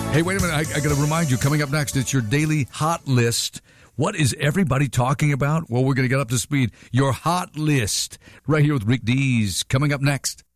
Hey, wait a minute. I got to remind you, coming up next, it's your daily hot list. What is everybody talking about? Well, we're going to get up to speed. Your hot list right here with Rick Dees coming up next.